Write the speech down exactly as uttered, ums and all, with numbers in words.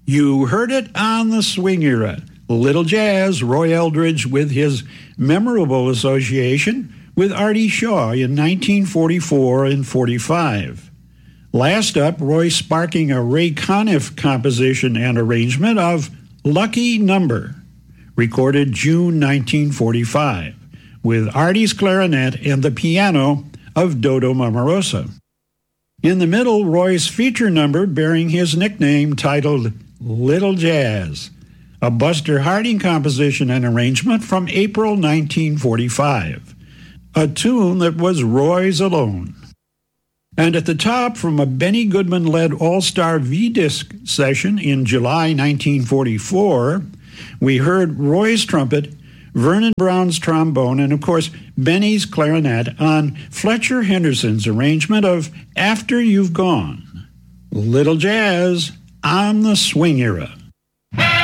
You heard it on the swing era. Little Jazz, Roy Eldridge with his memorable association with Artie Shaw in nineteen forty-four and forty-five. Last up, Roy sparking a Ray Conniff composition and arrangement of Lucky Number, recorded June nineteen forty-five, with Artie's clarinet and the piano of Dodo Mamarosa. In the middle, Roy's feature number bearing his nickname titled Little Jazz, a Buster Harding composition and arrangement from April nineteen forty-five, a tune that was Roy's alone. And at the top, from a Benny Goodman-led All-Star V-Disc session in July nineteen forty-four, we heard Roy's trumpet, Vernon Brown's trombone, and of course Benny's clarinet on Fletcher Henderson's arrangement of After You've Gone, Little Jazz on the swing era.